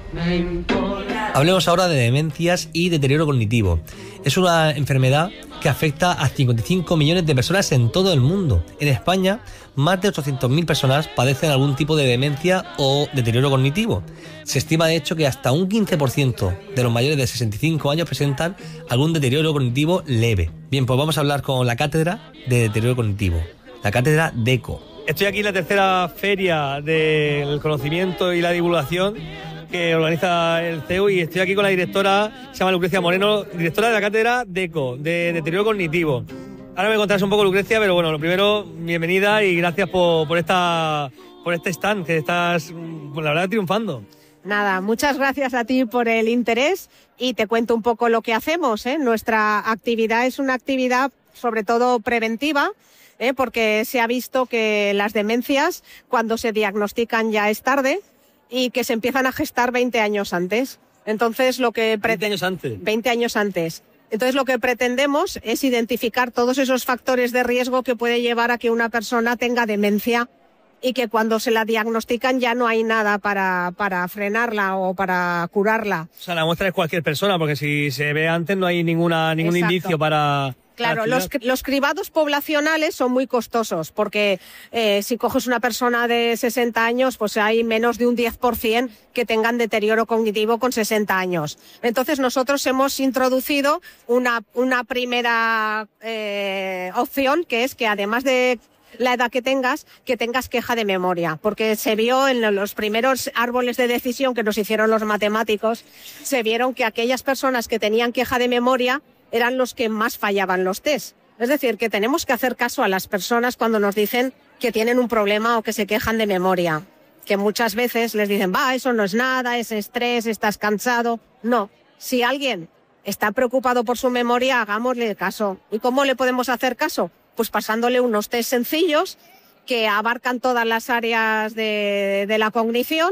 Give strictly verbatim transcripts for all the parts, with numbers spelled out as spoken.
Hablemos ahora de demencias y deterioro cognitivo. Es una enfermedad que afecta a cincuenta y cinco millones de personas en todo el mundo. En España, más de ochocientas mil personas padecen algún tipo de demencia o deterioro cognitivo. Se estima, de hecho, que hasta un quince por ciento de los mayores de sesenta y cinco años presentan algún deterioro cognitivo leve. Bien, pues vamos a hablar con la Cátedra de Deterioro Cognitivo, la Cátedra DECO. Estoy aquí en la tercera feria del conocimiento y la divulgación que organiza el C E U y estoy aquí con la directora, se llama Lucrecia Moreno, directora de la Cátedra DECO, de Deterioro Cognitivo. Ahora me contarás un poco, Lucrecia, pero bueno, lo primero, bienvenida y gracias por, por, esta, por este stand que estás, pues, la verdad, triunfando. Nada, muchas gracias a ti por el interés y te cuento un poco lo que hacemos, ¿eh? Nuestra actividad es una actividad sobre todo preventiva, ¿eh? Porque se ha visto que las demencias, cuando se diagnostican ya es tarde, y que se empiezan a gestar veinte años antes. Entonces, lo que veinte años antes. veinte años antes. Entonces, lo que pretendemos es identificar todos esos factores de riesgo que puede llevar a que una persona tenga demencia y que cuando se la diagnostican ya no hay nada para, para frenarla o para curarla. O sea, la muestra es cualquier persona, porque si se ve antes no hay ninguna ningún Exacto. indicio para... Claro, los, los cribados poblacionales son muy costosos porque eh, si coges una persona de sesenta años, pues hay menos de un diez por ciento que tengan deterioro cognitivo con sesenta años. Entonces nosotros hemos introducido una, una primera eh, opción, que es que además de la edad que tengas, que tengas queja de memoria, porque se vio en los primeros árboles de decisión que nos hicieron los matemáticos, se vieron que aquellas personas que tenían queja de memoria eran los que más fallaban los test. Es decir, que tenemos que hacer caso a las personas cuando nos dicen que tienen un problema o que se quejan de memoria. Que muchas veces les dicen, va, eso no es nada, es estrés, estás cansado. No, si alguien está preocupado por su memoria, hagámosle caso. ¿Y cómo le podemos hacer caso? Pues pasándole unos test sencillos que abarcan todas las áreas de, de la cognición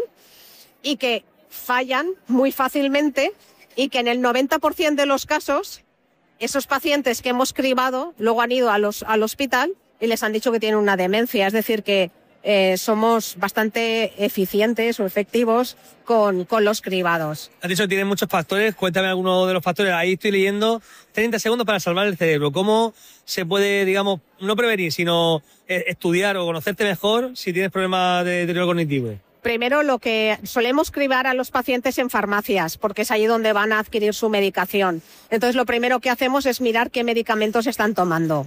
y que fallan muy fácilmente y que en el noventa por ciento de los casos esos pacientes que hemos cribado luego han ido a los, al hospital y les han dicho que tienen una demencia. Es decir, que eh, somos bastante eficientes o efectivos con, con los cribados. Has dicho que tienen muchos factores. Cuéntame alguno de los factores. Ahí estoy leyendo treinta segundos para salvar el cerebro. ¿Cómo se puede, digamos, no prevenir, sino estudiar o conocerte mejor si tienes problemas de deterioro cognitivo? Primero, lo que solemos cribar a los pacientes en farmacias, porque es allí donde van a adquirir su medicación. Entonces, lo primero que hacemos es mirar qué medicamentos están tomando.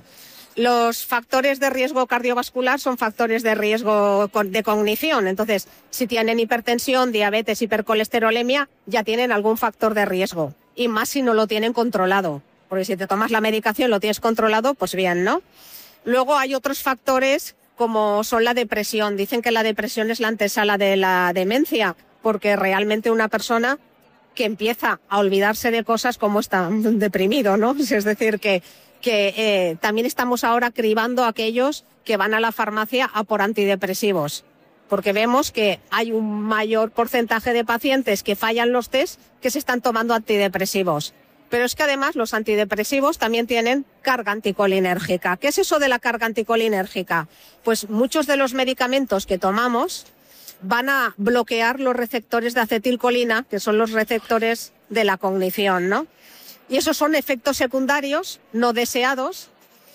Los factores de riesgo cardiovascular son factores de riesgo de cognición. Entonces, si tienen hipertensión, diabetes, hipercolesterolemia, ya tienen algún factor de riesgo. Y más si no lo tienen controlado. Porque si te tomas la medicación, lo tienes controlado, pues bien, ¿no? Luego hay otros factores como son la depresión. Dicen que la depresión es la antesala de la demencia, porque realmente una persona que empieza a olvidarse de cosas como está deprimido, ¿no? Es decir, que, que eh, también estamos ahora cribando a aquellos que van a la farmacia a por antidepresivos, porque vemos que hay un mayor porcentaje de pacientes que fallan los test que se están tomando antidepresivos. Pero es que además los antidepresivos también tienen carga anticolinérgica. ¿Qué es eso de la carga anticolinérgica? Pues muchos de los medicamentos que tomamos van a bloquear los receptores de acetilcolina, que son los receptores de la cognición, ¿no? Y esos son efectos secundarios no deseados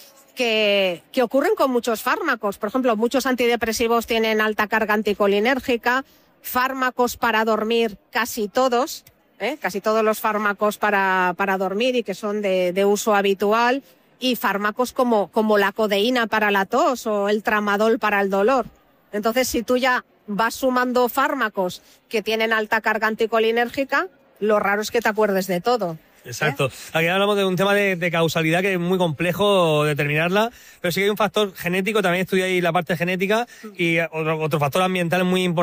que, que ocurren con muchos fármacos. Por ejemplo, muchos antidepresivos tienen alta carga anticolinérgica, fármacos para dormir casi todos, ¿Eh? casi todos los fármacos para, para dormir y que son de, de uso habitual, y fármacos como, como la codeína para la tos o el tramadol para el dolor. Entonces, si tú ya vas sumando fármacos que tienen alta carga anticolinérgica, lo raro es que te acuerdes de todo. Exacto. ¿Eh? Aquí hablamos de un tema de, de causalidad que es muy complejo determinarla, pero sí que hay un factor genético, también estudiáis la parte genética, y otro, otro factor ambiental muy importante